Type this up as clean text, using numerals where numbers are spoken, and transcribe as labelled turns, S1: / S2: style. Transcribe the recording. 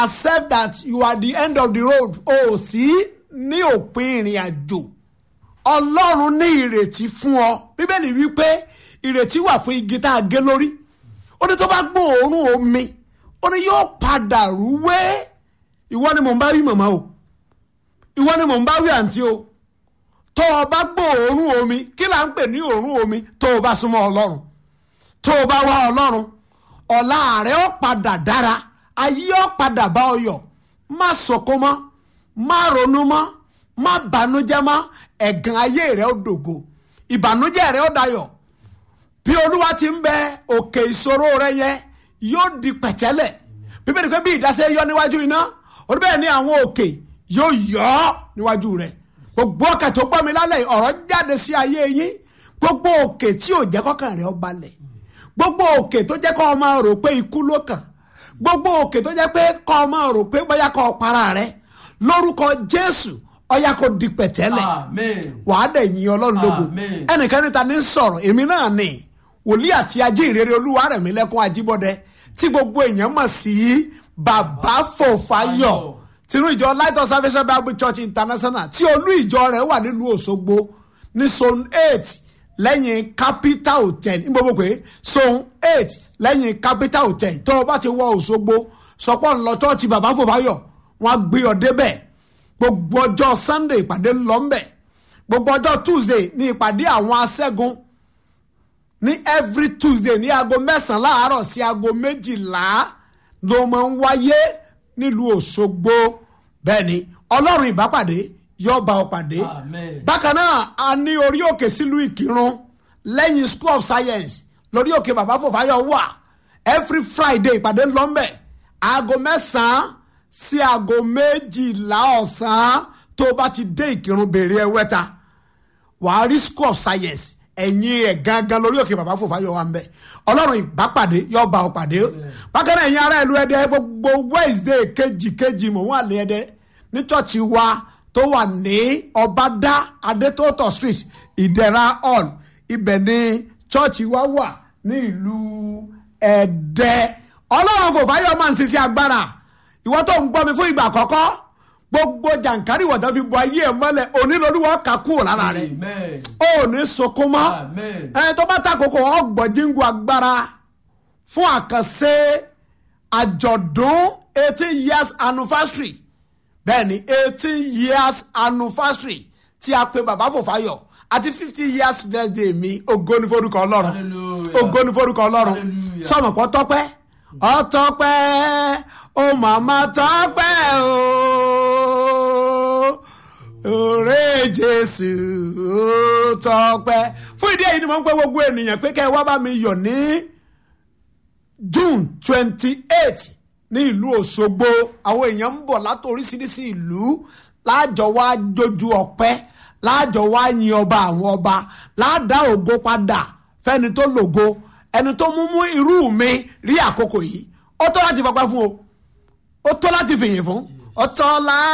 S1: accept that you are the end of the road. O sí ní òpin ìrìn àjò. Ọlọ́run ní ìrètí fún ọ. Bíbélì wípé ìrètí wà fún igi tá a gé lórí. Ó ní tó bá gbóòórùn omi, ó ní yóò padà rúwé. Ìwọ ni mò ń bá wí màmá o. Ìwọ ni mò ń bá wí àǹtí o. Tó o bá gbóòórùn omi, kí là ń pè ní òórùn omi? Tó o bá súnmọ́ Ọlọ́run. Tó o bá wá Ọlọ́run, ọ̀la rẹ̀ ó padà dára. Ayé ó padà bá ọ yọ̀. Má sọkún mọ́, má ronú mọ́, má bànújẹ́ mọ́. Ẹ̀gàn ayé rẹ̀ ó dògo. Ìbànújẹ́ rẹ̀ ó dayọ̀. Bí Olúwa ti ń bẹ, òkè ìṣòro rẹ̀ yẹn yóò di pẹ̀tẹ́lẹ̀. Bíbélì pé bí ìdásẹ́ yọ níwájú iná, ó bẹ́ẹ̀ ni àwọn òkè yóò yọ níwájú rẹ̀. Gbogbo ọkà tó gbọ́ mi lálẹ́ ọ̀rọ̀ jáde sí ayé yín. Gbogbo òkè tí ò jẹ́ kọ́kàn rẹ̀ ó balẹ̀. Gbogbo òkè tó jẹ́ kó o máa rò pé ikú ló kàn. Gbogbo òkè tó jẹ́ pé kó o máa rò pé bóyá kó o para rẹ̀. Lórúkọ Jésù ọ̀yá kó di pẹ̀tẹ́lẹ̀. Wàá dẹ̀ yìn Ọlọ́run lógo. Ẹnìkan níta ní sọ̀rọ̀ èmi náà ni wòlíì àti ajínrere Olúwarẹ̀mílẹ́kún Ajíbọ́dẹ tí gbogbo èèyàn mọ̀ sí Bàbá Fòfáyọ̀ tinú ìjọ Light of Salvation Bible Church International tí olú ìjọ rẹ̀ wà nílùú Òṣogbo ní zone 8 lẹ́yìn Capital Hotel ní gbogbo pé zone 8 lẹ́yìn Capital Hotel tó o bá ti wọ Òṣogbo sọpọ́ ńlọ chọ́ọ̀chì Bàbá Fòfáyọ̀ wọ́n á gbé ọ débẹ̀. Gbogbo ọjọ́ Sunday ìpàdé lọ ń bẹ̀. Gbogbo ọjọ́ Tuesday ní ìpàdé àwọn aṣẹ́gun ní every Tuesday ní aago 9 láàárọ̀ sí aago 12 ló máa ń wáyé nílùú Òṣogbo. Bẹ́ẹ̀ ni Ọlọ́run ìbápàdé yóò bá ọ pàdé. Bákan náà a ní orí òkè sílùú Ìkìrun lẹ́yìn School of Science lórí òkè Bàbá Fòfáyọ̀ wà every Friday ìpàdé lọ ń bẹ̀ aago 9 sí aago 12 ọ̀sán. Tó bá ti dé Ìkìrun béèrè Ẹwẹ́ta wàá rí School of Science ẹ̀yìn ẹ̀ gangan lórí òkè Bàbá Fòfáyọ̀ wà ń bẹ̀. Ọlọ́run ìbápàdé yóò bá ọ pàdé. Bákan náà ẹ̀yin ará ìlú Ẹdẹ gbogbo Wednesday kejì mò ń wà ní Ẹdẹ ní chọ́ọ̀chì wa tó wà ní Ọbádá Adétótọ̀ Street Ìdẹ̀ra Hall ibẹ̀ ni chọ́ọ̀chì wa wà ní ìlú Ẹdẹ. Ọlọ́run Fòfáyọ̀ máa ń ṣiṣẹ́ agbára. Ìwọ tó ń gbọ́ mi fún ìgbà àkọ́kọ́ gbogbo jàǹkárí ìwọ̀dà fi bu ayé ẹ̀ mọ́lẹ̀ onílọ́lúwọ́ kà kúrò lára rẹ̀ ó ní sunkún mọ́. Ẹni tó bá takoko ọgbọ̀n jíǹgù agbára fún àkànṣe àjọ̀dún 18 years anniversary. Bẹ́ẹ̀ ni 18 years anniversary tí a pe Bàbá Fòfáyọ̀ àti 50 years birthday mi. Ògo ni forúkọ Ọlọ́run. Ògo ni forúkọ Ọlọ́run. Sọ̀mọ̀ pọ̀ tọ́pẹ́ ọtọ́pẹ́ ó màmá tọ́pẹ́ o ọ̀rẹ́ Jésù ó tọ́pẹ́. Fún ìdí èyí ni mo ń pè gbogbo ènìyàn pé kẹ́ ẹ wá bá mi yọ̀ ní June 28 ní ìlú Òṣogbo. Àwọn èèyàn ń bọ̀ láti oríṣiríṣi ìlú láàjọ wá jójú ọpẹ́ láàjọ wá yin ọba àwọn ọba láàdá ògo padà fẹ́ni tó lògo ẹni tó mú irú mi rí àkókò yìí. Ó tó láti fọpẹ́ fún o, ó tó láti fìyìn fún, ó tó láti.